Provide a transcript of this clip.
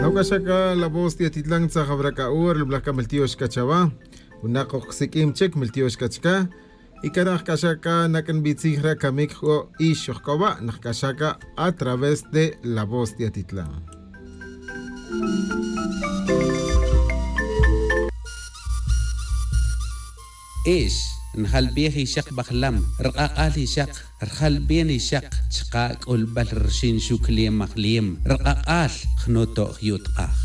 Naukashaka la voz de Atitlán Tzajabraca Ur, el Blaca Meltios Cachaba, Unako Sikim Chek Meltios Kachka, y Karaj Kashaka Nakan Bitzihra Kamikho y Shokoba, Nakashaka a través de la voz de Atitlán. نخل بيه شق بخلم رقاقالي شق رخل بيني شق شقاق والبل رشين شو كليم مخليم رقاقال خنوتو خيوت قاخ